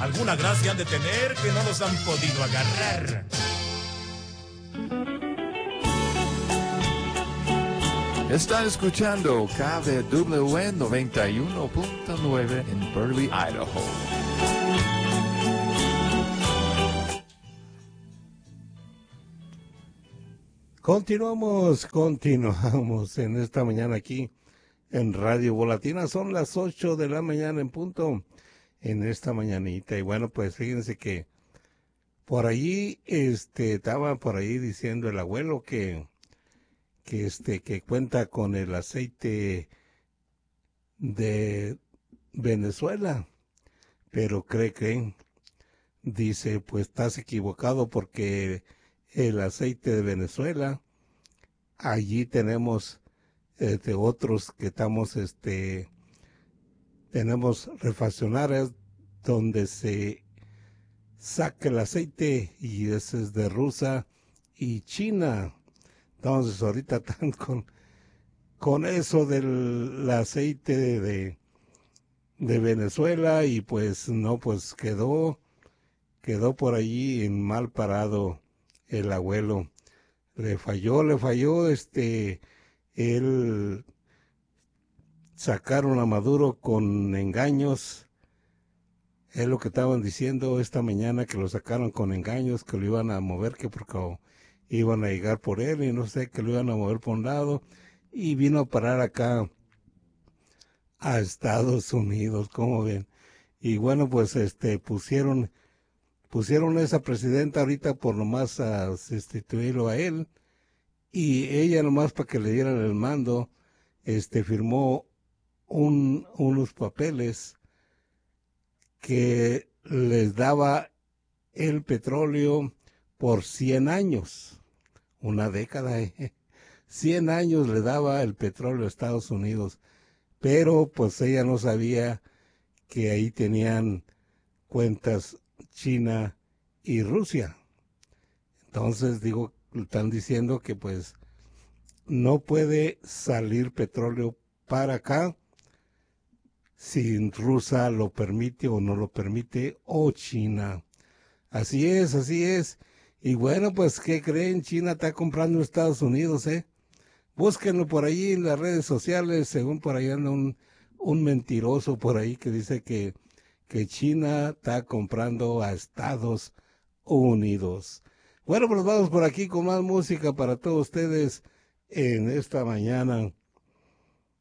Alguna gracia han de tener que no los han podido agarrar. Está escuchando KBW 91.9 en Burley, Idaho. Continuamos en esta mañana aquí en Radio Volatina. Son las 8 de la mañana en punto en esta mañanita. Y bueno, pues fíjense que por allí, estaba por ahí diciendo el abuelo que cuenta con el aceite de Venezuela, pero dice, pues estás equivocado porque el aceite de Venezuela, allí tenemos otros que estamos, tenemos refaccionarias donde se saca el aceite y ese es de Rusia y China. Entonces ahorita están con eso del aceite de Venezuela y pues no, pues quedó por allí en mal parado el abuelo. Le falló, él sacaron a Maduro con engaños. Es lo que estaban diciendo esta mañana, que lo sacaron con engaños, que lo iban a mover, que porque iban a llegar por él y no sé, que lo iban a mover por un lado, y vino a parar acá a Estados Unidos, ¿cómo ven? Y bueno, pues pusieron a esa presidenta ahorita por nomás a sustituirlo a él, y ella nomás para que le dieran el mando, firmó unos papeles que les daba el petróleo por 100 años, una década, 100 años le daba el petróleo a Estados Unidos, pero pues ella no sabía que ahí tenían cuentas China y Rusia. Entonces están diciendo que pues no puede salir petróleo para acá si Rusia lo permite o no lo permite, o China. Así es. Y bueno, pues, ¿qué creen? China está comprando Estados Unidos, Búsquenlo por ahí en las redes sociales, según por ahí anda un mentiroso por ahí que dice que China está comprando a Estados Unidos. Bueno, pues vamos por aquí con más música para todos ustedes en esta mañana